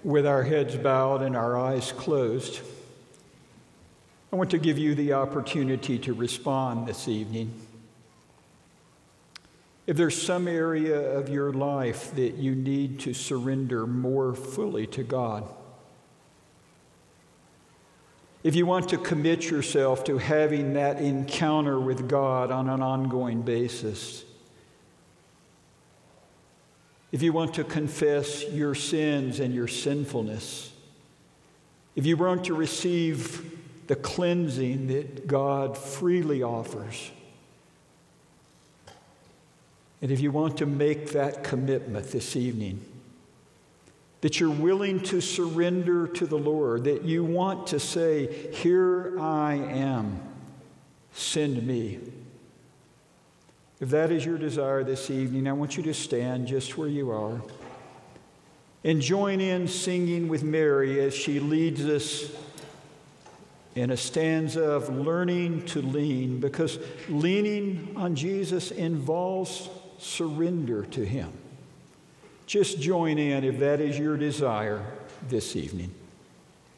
with our heads bowed and our eyes closed, I want to give you the opportunity to respond this evening. If there's some area of your life that you need to surrender more fully to God, if you want to commit yourself to having that encounter with God on an ongoing basis, if you want to confess your sins and your sinfulness, if you want to receive the cleansing that God freely offers, and if you want to make that commitment this evening, that you're willing to surrender to the Lord, that you want to say, "Here I am, send me." If that is your desire this evening, I want you to stand just where you are and join in singing with Mary as she leads us in a stanza of learning to lean, because leaning on Jesus involves surrender to Him. Just join in if that is your desire this evening.